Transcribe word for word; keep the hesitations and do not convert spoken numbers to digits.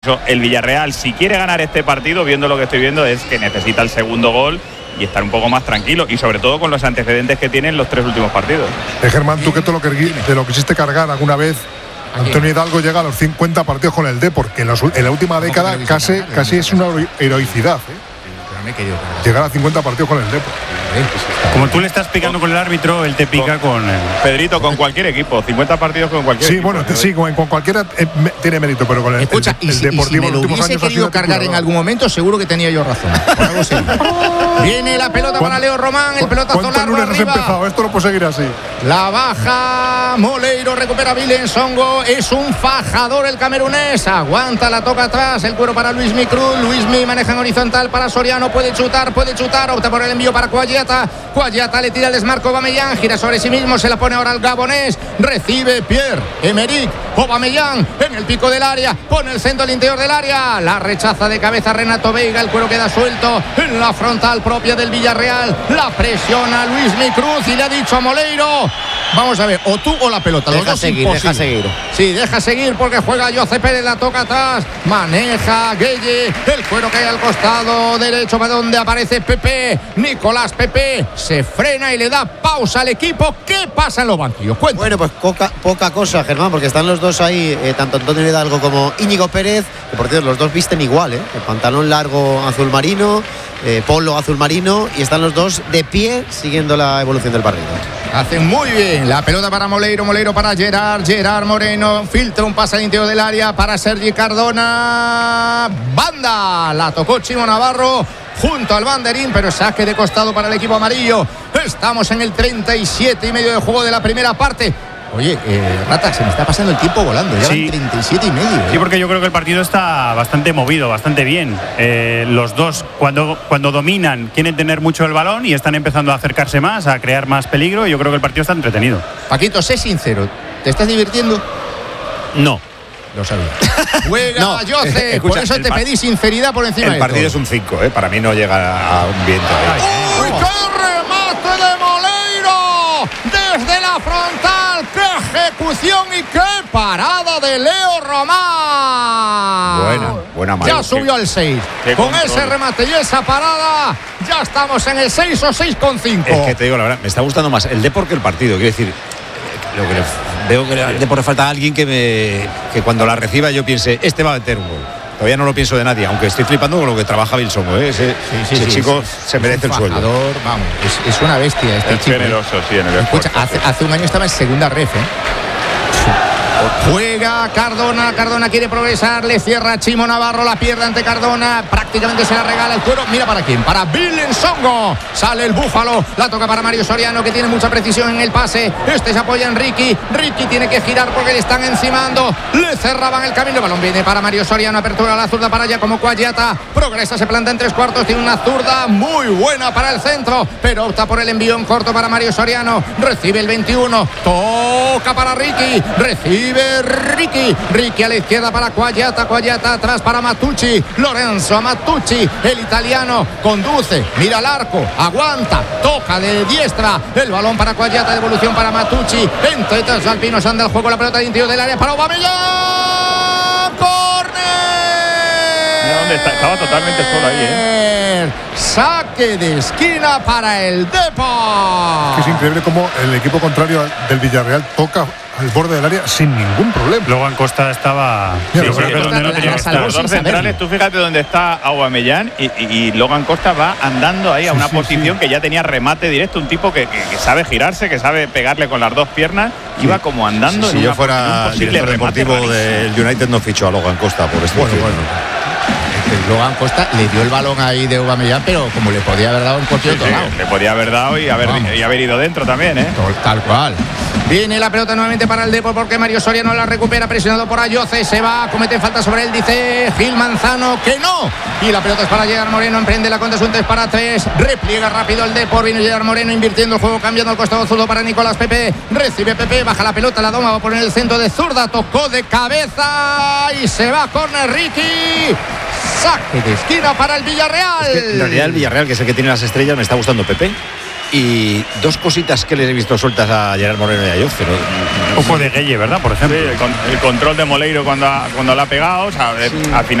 El Villarreal, si quiere ganar este partido, viendo lo que estoy viendo, es que necesita el segundo gol y estar un poco más tranquilo, y sobre todo con los antecedentes que tienen los tres últimos partidos. Eh, Germán, tú que te lo, te lo quisiste cargar alguna vez, Antonio Hidalgo llega a los cincuenta partidos con el Depor, que en, los, en la última década casi, cargar, casi es una heroicidad, ¿eh? Llegar a cincuenta partidos con el Depor. Como tú le estás picando con el árbitro, él te pica con, con el... Pedrito, con cualquier equipo, cincuenta partidos con cualquier sí, equipo. Bueno, sí, con, con cualquiera eh, me, tiene mérito, pero con el, Escucha, el, el y si, Deportivo... Y si me lo hubiese querido cargar en algún momento, seguro que tenía yo razón. Por algo sí. Viene la pelota para Leo Román, el pelotazo largo lunes arriba. Has empezado? Esto no puede seguir así. La baja Moleiro, recupera Vilén Songo, es un fajador el camerunés, aguanta, la toca atrás, el cuero para Luismi Cruz, Luismi maneja en horizontal para Soriano, puede chutar, puede chutar, opta por el envío para Cuayata, Cuayata le tira el desmarco a Aubameyang, gira sobre sí mismo, se la pone ahora al gabonés, recibe Pierre Emerick Aubameyang en el pico del área, pone el centro al interior del área, la rechaza de cabeza Renato Veiga, el cuero queda suelto en la frontal propia del Villarreal, la presiona Luismi Cruz y le ha dicho a Moleiro, vamos a ver, o tú o la pelota, deja seguir, deja seguir. Sí, deja seguir porque juega José Pérez, la toca atrás, maneja Gueye, el cuero cae al costado derecho para donde aparece Pepe, Nicolás Pepe, se frena y le da pausa al equipo. ¿Qué pasa en los banquillos? Cuenta. Bueno, pues poca, poca cosa, Germán, porque están los dos ahí, eh, tanto Antonio Hidalgo como Íñigo Pérez, que por cierto los dos visten igual, ¿eh? El pantalón largo azul marino, eh, polo azul marino, y están los dos de pie siguiendo la evolución del partido. Hacen muy bien, la pelota para Moleiro, Moleiro para Gerard, Gerard Moreno, filtra un pase al interior del área para Sergi Cardona, banda, la tocó Chimo Navarro junto al banderín, pero saque de costado para el equipo amarillo. Estamos en el treinta y siete y medio de juego de la primera parte. Oye, eh, Rata, se me está pasando el tiempo volando, ya sí. Van treinta y siete y medio. ¿eh? Sí, porque yo creo que el partido está bastante movido, bastante bien. Eh, los dos, cuando, cuando dominan, quieren tener mucho el balón y están empezando a acercarse más, a crear más peligro, y yo creo que el partido está entretenido. Paquito, sé sincero, ¿te estás divirtiendo? No. Lo sabía. Juega no, Jose, por eso te pedí sinceridad por encima de todo. El partido es un cinco, ¿eh? Para mí no llega a un viento. ¡Uy, qué remate de Moleiro! Desde la frontal, qué ejecución y qué parada de Leo Román. Buena, buena mano. Ya subió al seis. Con ese remate y esa parada, ya estamos en el seis o seis con cinco. Es que te digo la verdad, me está gustando más el Depor que el partido. Quiero decir, lo que le, veo que al Depor le falta alguien que me que cuando la reciba yo piense, este va a meter un gol. Todavía no lo pienso de nadie, aunque estoy flipando con lo que trabaja Bilsongo, ¿eh? Ese, sí, sí, ese sí, chico sí, se merece el sueldo. Vamos, es, es una bestia este es chico. Generoso, sí, en el Escucha, hace, hace un año estaba en segunda ref, ¿eh? Juega Cardona, Cardona quiere progresar, le cierra Chimo Navarro, la pierde ante Cardona, prácticamente se la regala el cuero, mira para quién, para Vilén Songo, sale el búfalo, la toca para Mario Soriano, que tiene mucha precisión en el pase, este se apoya en Ricky, Ricky tiene que girar porque le están encimando, le cerraban el camino, el balón viene para Mario Soriano, apertura a la zurda para allá como Cuayata, progresa, se planta en tres cuartos, tiene una zurda muy buena para el centro, pero opta por el envío en corto para Mario Soriano, recibe el veintiuno, toca para Ricky, recibe Ricky, Ricky a la izquierda para Cuayata, Cuayata atrás para Matucci, Lorenzo Matucci, el italiano conduce, mira al arco, aguanta, toca de diestra, el balón para Cuayata, devolución para Matucci, entre tres alpinos anda el juego, la pelota de interior del área para Aubameyang, córner. Mira dónde está, estaba totalmente solo ahí, ¿eh? Saque de esquina para el Depor. Es increíble cómo el equipo contrario del Villarreal toca al borde del área sin ningún problema. Logan Costa estaba sí, sí, sí, donde no tenía que estar. Los dos centrales, tú fíjate dónde está Aubameyang y, y, y Logan Costa va andando ahí a una sí, posición sí. que ya tenía remate directo, un tipo que, que, que sabe girarse, que sabe pegarle con las dos piernas, sí. iba como andando. Sí, en si una, yo fuera director deportivo del United no ficho a Logan Costa por este bueno, bueno. Logan Costa le dio el balón ahí de Aubameyang, pero como le podía haber dado un cualquier sí, otro sí, lado. Le podía haber dado y haber, y haber ido dentro también, ¿eh? Tal cual. Viene la pelota nuevamente para el Depor porque Mario Soriano la recupera, presionado por Ayoce, se va, comete falta sobre él, dice Gil Manzano que no. Y la pelota es para Gerard Moreno, emprende la contra, es un tres para tres, repliega rápido el Depor, viene Gerard Moreno invirtiendo el juego, cambiando al costado zurdo para Nicolás Pepe, recibe Pepe, baja la pelota, la doma, va a poner el centro de zurda, tocó de cabeza y se va a córner Ricky. Saque de esquina para el Villarreal. Es que en realidad el Villarreal, que es el que tiene las estrellas, me está gustando Pepe. Y dos cositas que les he visto sueltas a Gerard Moreno y a Joff, pero poco de Gueye, ¿verdad? Por ejemplo. Sí, el, con, el control de Moleiro cuando, ha, cuando la ha pegado. O sea, sí. Al final